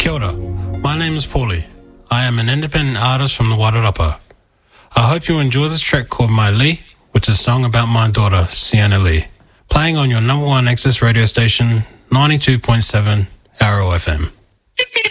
Kia ora. My name is Paulie. I am an independent artist from the Wairarapa. I hope you enjoy this track called My Lee, which is a song about my daughter, Sienna Lee, playing on your number one access radio station, 92.7 Arrow FM.